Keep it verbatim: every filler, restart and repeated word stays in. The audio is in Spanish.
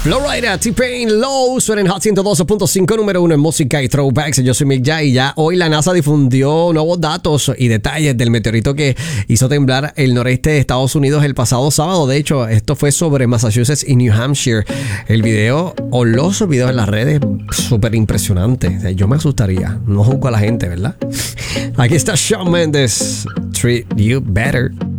Flowrider, T-Pain, Low, suena en Hot ciento doce punto cinco, número uno en música y throwbacks. Yo soy Mick Jay y ya hoy la NASA difundió nuevos datos y detalles del meteorito que hizo temblar el noreste de Estados Unidos el pasado sábado. De hecho, esto fue sobre Massachusetts y New Hampshire. El video o los videos en las redes, súper impresionante. O sea, yo me asustaría. No juzgo a la gente, ¿verdad? Aquí está Shawn Mendes, Treat You Better.